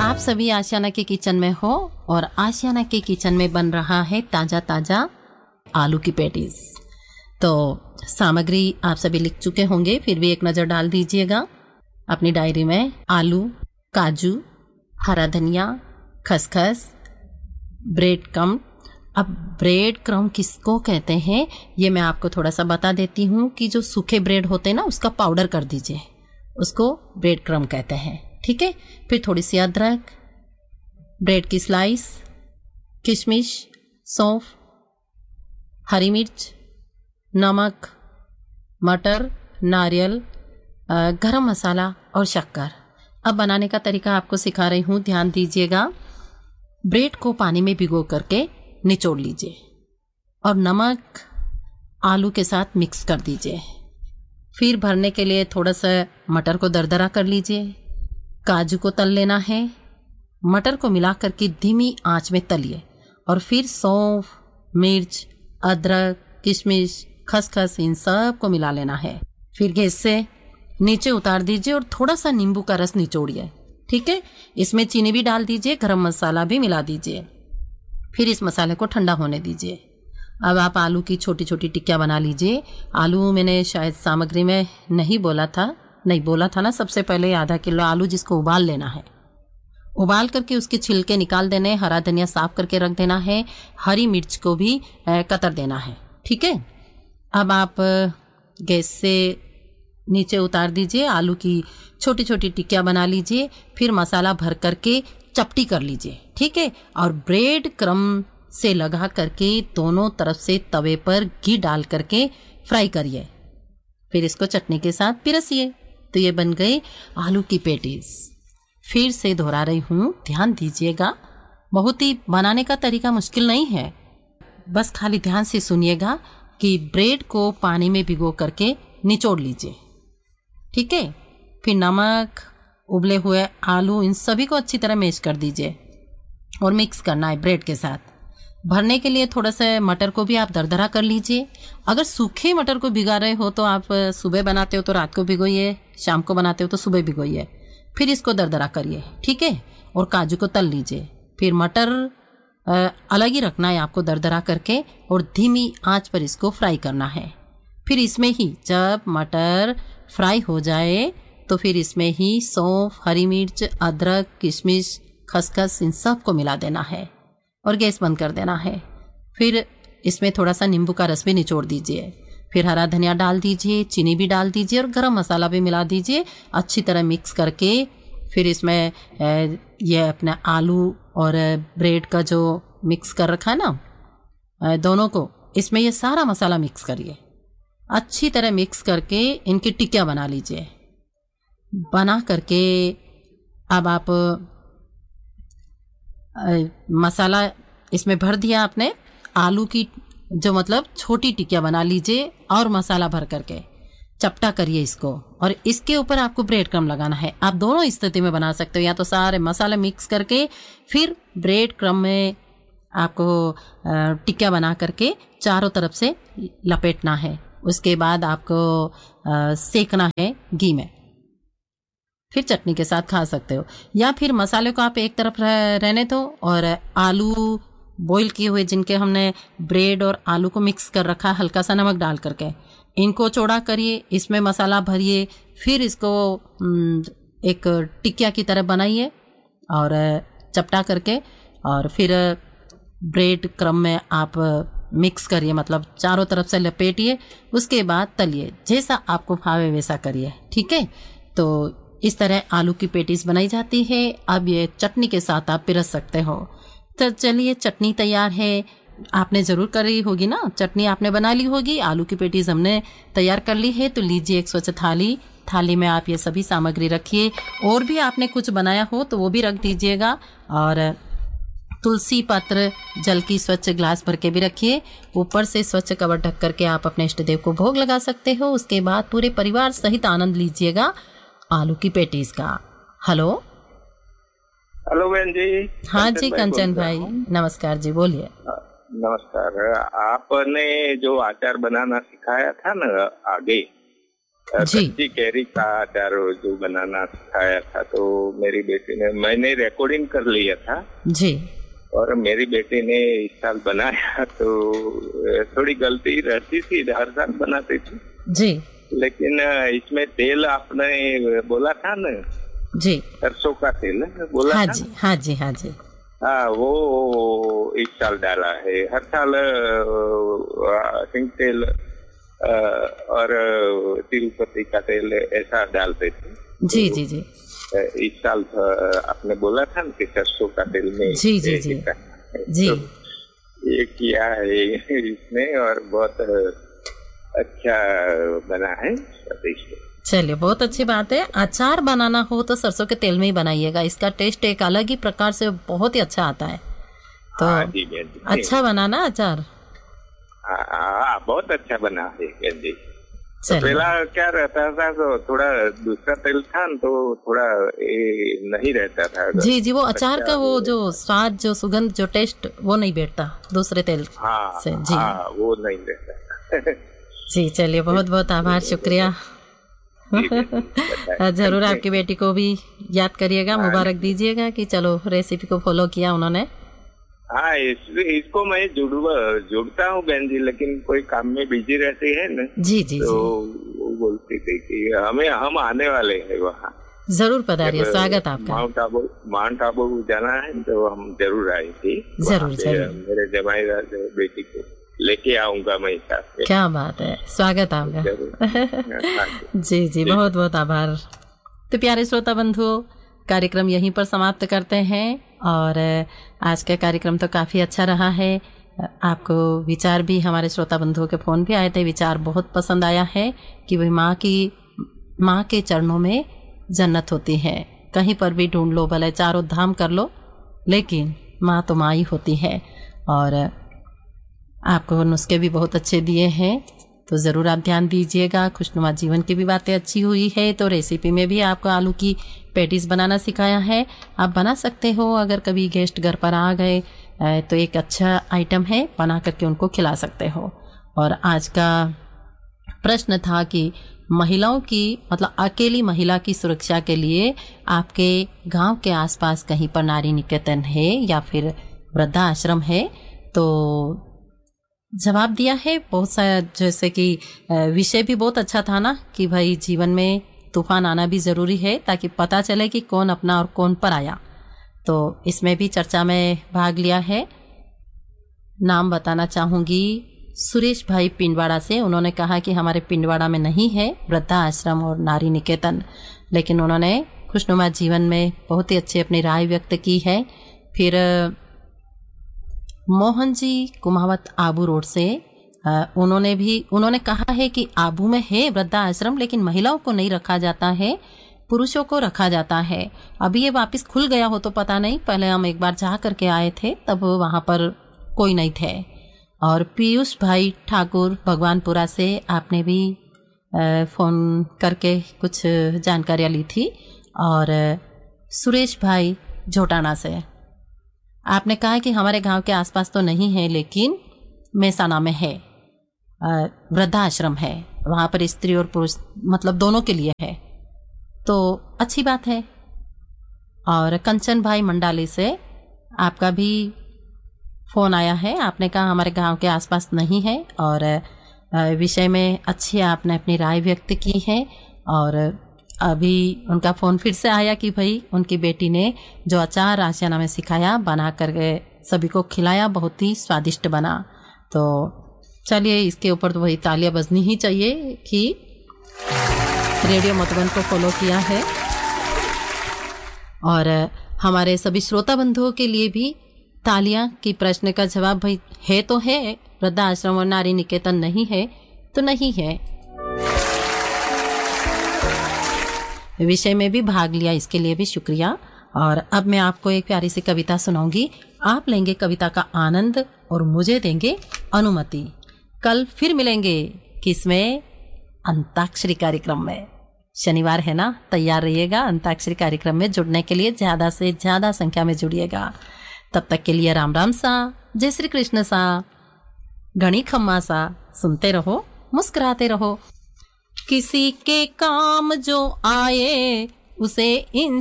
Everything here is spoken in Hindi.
आप सभी आशियाना के किचन में हो और आशियाना के किचन में बन रहा है ताज़ा ताज़ा आलू की पैटीज। तो सामग्री आप सभी लिख चुके होंगे, फिर भी एक नज़र डाल दीजिएगा अपनी डायरी में। आलू, काजू, हरा धनिया, खसखस, ब्रेड क्रम्ब। अब ब्रेड क्रम्ब किसको कहते हैं ये मैं आपको थोड़ा सा बता देती हूँ कि जो सूखे ब्रेड होते हैं ना उसका पाउडर कर दीजिए, उसको ब्रेड क्रम्ब कहते हैं। ठीक है। फिर थोड़ी सी अदरक, ब्रेड की स्लाइस, किशमिश, सौंफ, हरी मिर्च, नमक, मटर, नारियल, गरम मसाला और शक्कर। अब बनाने का तरीका आपको सिखा रही हूँ, ध्यान दीजिएगा। ब्रेड को पानी में भिगो करके निचोड़ लीजिए और नमक आलू के साथ मिक्स कर दीजिए। फिर भरने के लिए थोड़ा सा मटर को दरदरा कर लीजिए। काजू को तल लेना है, मटर को मिला करके धीमी आंच में तलिए और फिर सौंफ, मिर्च, अदरक, किशमिश, खसखस इन सब को मिला लेना है। फिर गैस से नीचे उतार दीजिए और थोड़ा सा नींबू का रस निचोड़िए। ठीक है। इसमें चीनी भी डाल दीजिए, गरम मसाला भी मिला दीजिए। फिर इस मसाले को ठंडा होने दीजिए। अब आप आलू की छोटी छोटी टिक्कियाँ बना लीजिए। आलू मैंने शायद सामग्री में नहीं बोला था ना, सबसे पहले आधा किलो आलू जिसको उबाल लेना है, उबाल करके उसके छिलके निकाल देने, हरा धनिया साफ करके रख देना है, हरी मिर्च को भी कतर देना है। ठीक है। अब आप गैस से नीचे उतार दीजिए, आलू की छोटी छोटी टिक्कियाँ बना लीजिए। फिर मसाला भर करके चपटी कर लीजिए। ठीक है। और ब्रेड क्रम्ब से लगा करके दोनों तरफ से तवे पर घी डाल करके फ्राई करिए। फिर इसको चटनी के साथ पिरसिए। तो ये बन गई आलू की पैटीज। फिर से दोहरा रही हूँ, ध्यान दीजिएगा। बहुत ही बनाने का तरीका मुश्किल नहीं है, बस खाली ध्यान से सुनिएगा कि ब्रेड को पानी में भिगो करके निचोड़ लीजिए। ठीक है। फिर नमक, उबले हुए आलू, इन सभी को अच्छी तरह मैश कर दीजिए और मिक्स करना है ब्रेड के साथ। भरने के लिए थोड़ा सा मटर को भी आप दरदरा कर लीजिए। अगर सूखे मटर को भिगा रहे हो तो आप सुबह बनाते हो तो रात को भिगोइए, शाम को बनाते हो तो सुबह भिगोइए। फिर इसको दरदरा करिए। ठीक है। और काजू को तल लीजिए। फिर मटर अलग ही रखना है आपको दरदरा करके और धीमी आंच पर इसको फ्राई करना है। फिर इसमें ही जब मटर फ्राई हो जाए तो फिर इसमें ही सौंफ, हरी मिर्च, अदरक, किशमिश, खसखस इन सब को मिला देना है और गैस बंद कर देना है। फिर इसमें थोड़ा सा नींबू का रस भी निचोड़ दीजिए। फिर हरा धनिया डाल दीजिए, चीनी भी डाल दीजिए और गरम मसाला भी मिला दीजिए। अच्छी तरह मिक्स करके फिर इसमें ये अपने आलू और ब्रेड का जो मिक्स कर रखा है ना, दोनों को इसमें ये सारा मसाला मिक्स करिए। अच्छी तरह मिक्स करके इनकी टिक्कियाँ बना लीजिए। बना करके अब आप मसाला इसमें भर दिया आपने, आलू की जो मतलब छोटी टिक्कियाँ बना लीजिए और मसाला भर करके चपटा करिए इसको और इसके ऊपर आपको ब्रेड क्रम्ब लगाना है। आप दोनों स्थिति में बना सकते हो, या तो सारे मसाले मिक्स करके फिर ब्रेड क्रम्ब में आपको टिक्कियाँ बना करके चारों तरफ से लपेटना है। उसके बाद आपको सेकना है घी में, फिर चटनी के साथ खा सकते हो। या फिर मसाले को आप एक तरफ रहने दो और आलू बॉईल किए हुए जिनके हमने ब्रेड और आलू को मिक्स कर रखा हल्का सा नमक डाल करके, इनको चौड़ा करिए, इसमें मसाला भरिए, फिर इसको एक टिक्किया की तरह बनाइए और चपटा करके और फिर ब्रेड क्रम्ब में आप मिक्स करिए, मतलब चारों तरफ से लपेटिए। उसके बाद तलिए, जैसा आपको भावे वैसा करिए। ठीक है। तो इस तरह आलू की पैटीज बनाई जाती है। अब ये चटनी के साथ आप पिरस सकते हो। तो चलिए, चटनी तैयार है। आपने ज़रूर करी होगी ना, चटनी आपने बना ली होगी। आलू की पैटीज हमने तैयार कर ली है। तो लीजिए एक स्वच्छ थाली में आप ये सभी सामग्री रखिए। और भी आपने कुछ बनाया हो तो वो भी रख दीजिएगा। और तुलसी पत्र, जल की स्वच्छ ग्लास भर के भी रखिए। ऊपर से स्वच्छ कवर ढक करके आप अपने इष्ट देव को भोग लगा सकते हो। उसके बाद पूरे परिवार सहित आनंद लीजिएगा आलू की पैटीज का। हेलो बहन जी। हाँ जी कंचन भाई, नमस्कार जी, बोलिए। नमस्कार। आपने जो अचार बनाना सिखाया था ना आगे, जी कच्ची कैरी का अचार जो बनाना सिखाया था, तो मेरी बेटी ने, मैंने रिकॉर्डिंग कर लिया था जी और मेरी बेटी ने इस साल बनाया। तो थोड़ी गलती रहती थी, हर साल बनाती थी, जी लेकिन इसमें तेल आपने बोला था ना, जी, सरसों का तेल बोला हाँ था जी ना। हाँ जी हाँ जी। हाँ, वो इस साल डाला है। हर साल सिंग तेल और तिरुपति का तेल ऐसा डालते थे। जी तो जी जी इस साल आपने बोला था ना कि सरसों का तेल में जी जी जी जी। तो ये किया है इसने और बहुत अच्छा बना है, स्वादिष्ट। चलिए बहुत अच्छी बात है। अचार बनाना हो तो सरसों के तेल में ही बनाइएगा, इसका टेस्ट एक अलग ही प्रकार से बहुत ही अच्छा आता है। तो हाँ जी बहन जी, अच्छा बनाना अचार। हाँ बहुत अच्छा बना है बहन जी। तो चलिए पहला क्या रहता था, तो थोड़ा दूसरा तेल था न, तो थोड़ा ये नहीं रहता था। जी जी, वो अचार अच्छा का वो जो स्वाद, जो सुगंध, जो टेस्ट वो नहीं बैठता दूसरे तेल हाँ से। जी हाँ, वो नहीं रहता था। जी, चलिए बहुत बहुत आभार, शुक्रिया। जी बहन जी, जरूर बताएं। आपकी बेटी को भी याद करिएगा, हाँ मुबारक दीजिएगा कि चलो रेसिपी को फॉलो किया उन्होंने। हाँ, इसको मैं जुड़ता हूँ बहन जी, लेकिन कोई काम में बिजी रहती है ना, जी जी तो जी, वो बोलती थी कि हम आने वाले हैं वहाँ। जरूर जब पधारिए, स्वागत आपका। माउंट आबू जाना है तो हम जरूर आएंगे वहाँ जरूर पे। जरूर, मेरे जमाईदार बेटी को लेके आऊंगा मैं साथ में। क्या बात है, स्वागत आपका। जरूर। हाँ जी, जी जी, बहुत बहुत आभार। तो प्यारे श्रोता बंधुओं, कार्यक्रम यहीं पर समाप्त करते हैं और आज का कार्यक्रम तो काफ़ी अच्छा रहा है। आपको विचार भी, हमारे श्रोता बंधुओं के फ़ोन भी आए थे, विचार बहुत पसंद आया है कि वही माँ के चरणों में जन्नत होती है। कहीं पर भी ढूंढ लो, भले चारों धाम कर लो, लेकिन माँ तो माँ ही होती है। और आपको नुस्खे भी बहुत अच्छे दिए हैं, तो ज़रूर आप ध्यान दीजिएगा। खुशनुमा जीवन की भी बातें अच्छी हुई है, तो रेसिपी में भी आपको आलू की पैटीज बनाना सिखाया है, आप बना सकते हो। अगर कभी गेस्ट घर पर आ गए तो एक अच्छा आइटम है, बना करके उनको खिला सकते हो। और आज का प्रश्न था कि महिलाओं की, मतलब अकेली महिला की सुरक्षा के लिए आपके गांव के आसपास कहीं पर नारी निकेतन है या फिर वृद्धाश्रम है? तो जवाब दिया है बहुत सारा, जैसे कि विषय भी बहुत अच्छा था ना कि भाई जीवन में तूफान आना भी ज़रूरी है ताकि पता चले कि कौन अपना और कौन पर आया। तो इसमें भी चर्चा में भाग लिया है। नाम बताना चाहूँगी, सुरेश भाई पिंडवाड़ा से। उन्होंने कहा कि हमारे पिंडवाड़ा में नहीं है वृद्धाश्रम और नारी निकेतन, लेकिन उन्होंने खुशनुमा जीवन में बहुत ही अच्छी अपनी राय व्यक्त की है। फिर मोहन जी कुमावत आबू रोड से, उन्होंने कहा है कि आबू में है वृद्धाश्रम, लेकिन महिलाओं को नहीं रखा जाता है, पुरुषों को रखा जाता है। अभी ये वापस खुल गया हो तो पता नहीं, पहले हम एक बार जा करके आए थे तब वहाँ पर कोई नहीं थे। और पीयूष भाई ठाकुर भगवानपुरा से, आपने भी फ़ोन करके कुछ जानकारियाँ ली थी। और सुरेश भाई झोटाना से आपने कहा कि हमारे गांव के आसपास तो नहीं है, लेकिन मेसाना में है, वृद्धाश्रम है, वहाँ पर स्त्री और पुरुष मतलब दोनों के लिए है, तो अच्छी बात है। और कंचन भाई मंडाली से आपका भी फ़ोन आया है, आपने कहा हमारे गांव के आसपास नहीं है और विषय में अच्छी आपने अपनी राय व्यक्त की है। और अभी उनका फ़ोन फिर से आया कि भाई उनकी बेटी ने जो अचार आशियाना में सिखाया, बना करके सभी को खिलाया, बहुत ही स्वादिष्ट बना। तो चलिए, इसके ऊपर तो वही तालियां बजनी ही चाहिए कि रेडियो मधुबन को फॉलो किया है। और हमारे सभी श्रोता बंधुओं के लिए भी तालियां कि प्रश्न का जवाब भाई है तो है, वृद्धाश्रम और नारी निकेतन नहीं है तो नहीं है। विषय में भी भाग लिया, इसके लिए भी शुक्रिया। और अब मैं आपको एक प्यारी सी कविता सुनाऊंगी, आप लेंगे कविता का आनंद और मुझे देंगे अनुमति। कल फिर मिलेंगे किसमें? अंताक्षरी कार्यक्रम में। शनिवार है ना, तैयार रहिएगा अंताक्षरी कार्यक्रम में जुड़ने के लिए, ज़्यादा से ज़्यादा संख्या में जुड़िएगा। तब तक के लिए राम राम सा, जय श्री कृष्ण सा, घणी खम्मा सा। सुनते रहो, मुस्कुराते रहो। किसी के काम जो आए उसे इन